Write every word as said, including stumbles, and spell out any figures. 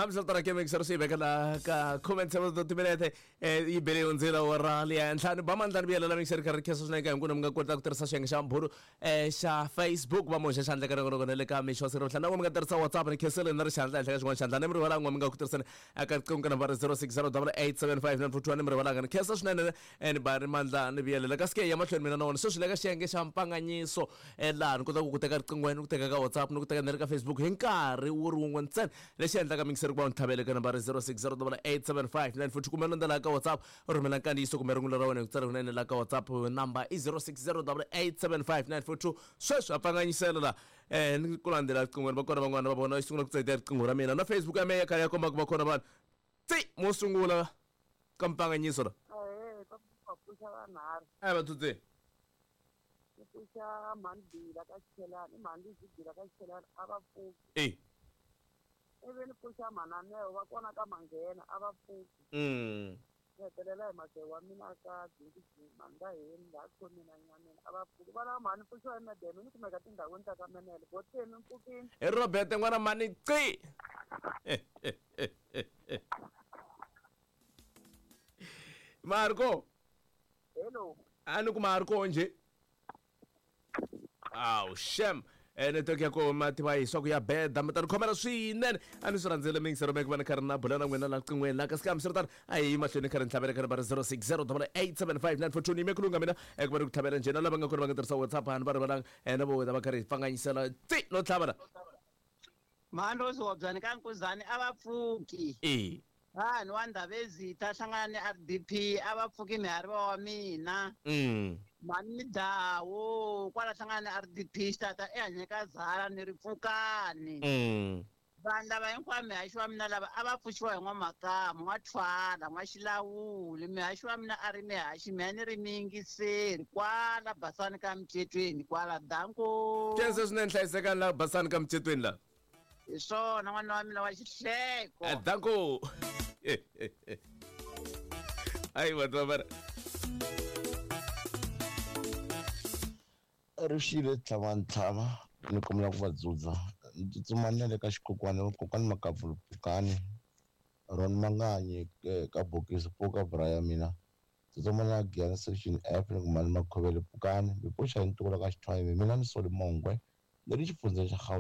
hamsatara ke mixer si bekala ka comment sa to timinete e ibele unzela warali enhlani bamandla biyela la mixer ka rekheso sina ka nguna mga kota ku tirhisa xiyenge xa mbhuru eh xa Facebook va moxa xandla ka rona rona le ka mixo siro hlana ngo mga tirhisa WhatsApp ni khesele na ri xandla hlaka xin'wana xandla ni mi rivala ngo mga ku tirhisana aka kunga nambara zero six zero eight seven five nine four two ni mi rivala ka khesa swinene ni bari mandla ni biyela ka ske ya mahlweni mina nona so swi le ka xiyenge xa mpanganyiso eh la ni kota ku kuteka riqingweni ku teka ka WhatsApp ni ku teka ni ri ka Facebook hi nkarhi wu ri wun'we ntsena lexi endlaka mixer ku va nthabele ka nambara zero six zero eight seven five nine four two kumela ndlela ka WhatsApp u rhumela nkandziyiso kumbe rungula ra wena hi ku tsala kunene la ka WhatsApp number i zero six zero eight seven five nine four two sweswi a pfanganyisela la eh ni ku landzela riqingweni va kona van'wana va vona yi sungula ku tsayita riqingho ra mina na Facebook ya meya khale ya komba ku va kona vanhu tsi mo sungula ka mpfanganyiso la eh ka pusha vanharhu a va tutse pusha mandila ka xithelani mandi zidila ka xithelani a va pfuki eh ivi ni pusha mananeo va kona ka manghena a va pfuki mm hetelela hi make wa mina ka dingidingi manga heni laha khomina nyameni a va pfuki va lava mani pusha emedeme ni kumeka tindhawini ta ka menele boteni mpfukini e Robert n'wana mani tsi Marco hello ani ku Marco nje aw shem ene to ke ko mati va iswa ku ya beda mata khomela swinene ani swi randzele mixer mek vana karina bulana n'wena la qingweni la ka scam sirtan ayi mahlweni karhi ntlavela ka nambara zero six zero eight seven five nine four two ni mekulunga mina eku va ni ku tlhavela njena lava nga kona va nga tirhisa WhatsApp hani va ri valanga ene vo wena va karhi pfanganyisela tsi no tlhavela mando siwobyani ka nkuzani a va pfuki eh vanhu wa ndhavezita hlangana ni R D P a va pfuki mihariva wa mina mm mani ni dawo kwala hlangana ni R D P xitata ehanyeka zala ni ri pfukani mm vanhu lava hinkwavo mihaxi wa mina lava a va pfuxiwa hi n'wamakamu n'wathwala n'waxilawuli mihaxi wa mina a ri mihaxi miya ni ri miyingiseri kwala basani ka micetweni kwala danko kense swinene hlayisekani la basani ka micetweni la hi swona n'wana wa mina wa xihleko danko ayi vatwa mara Rixile tlhavantlhava ni kombela ku va dzudza ni tsutsuma na le ka xikokwani kokwani makapfulu pukani ron manganyi ka bokisi puka bra ya mina tsutsuma na Giyani section F ni kumani makhovele pukani mi puxa hi ntukula ka xithwayi mina ni sole mongwe ni ri xifundzeni xa